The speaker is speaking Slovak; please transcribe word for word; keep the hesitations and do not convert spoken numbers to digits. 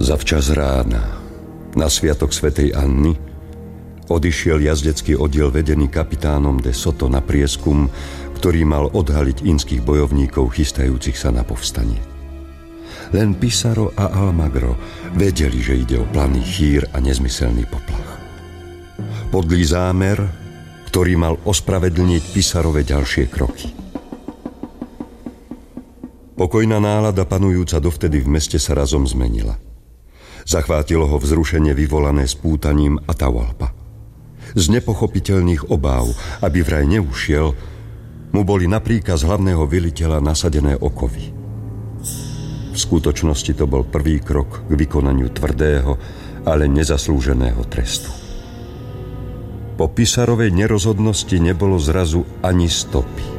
Zavčas rána, na sviatok svätej Anny, odišiel jazdecký oddiel vedený kapitánom de Soto na prieskum, ktorý mal odhaliť inských bojovníkov chystajúcich sa na povstanie. Len Pizarro a Almagro vedeli, že ide o planý chýr a nezmyselný poplach. Podlý zámer, ktorý mal ospravedlniť Pizarrove ďalšie kroky. Pokojná nálada panujúca dovtedy v meste sa razom zmenila. Zachvátilo ho vzrušenie vyvolané spútaním Atahualpa. Z nepochopiteľných obáv, aby vraj neušiel, mu boli na príkaz hlavného veliteľa nasadené okovy. V skutočnosti to bol prvý krok k vykonaniu tvrdého, ale nezaslúženého trestu. Po Pizarrovej nerozhodnosti nebolo zrazu ani stopy.